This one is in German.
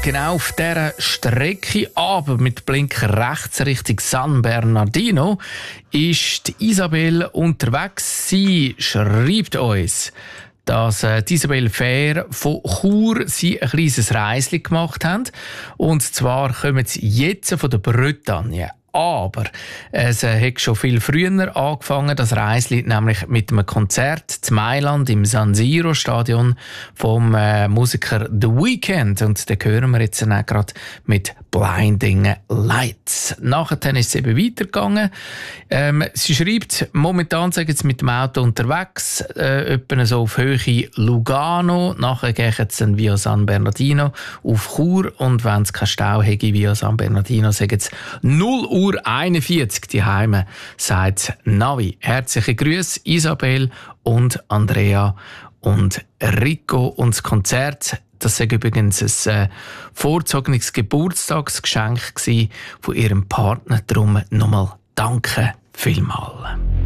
Genau auf dieser Strecke, aber mit Blinker rechts Richtung San Bernardino, ist die Isabel unterwegs. Sie schreibt uns, dass die Isabel Fair von Chur sie ein kleines Reisli gemacht haben. Und zwar kommen sie jetzt von der Bretagne. Aber es hat schon viel früher angefangen, das Reisli, nämlich mit einem Konzert in Mailand im San Siro Stadion vom Musiker The Weeknd. Und den hören wir jetzt auch gerade mit Blinding Lights. Nachher ist es eben weitergegangen. Sie schreibt, momentan sagen sie mit dem Auto unterwegs, etwa so auf Höhe Lugano. Nachher gehen sie dann via San Bernardino auf Chur. Und wenn es keinen Stau hätte via San Bernardino, sagen sie 0:41 die Heime, sagt Navi. Herzliche Grüße, Isabel und Andrea und Rico. Und das Konzert, das war übrigens ein vorgezogenes Geburtstagsgeschenk von ihrem Partner. Darum nochmal danke vielmals.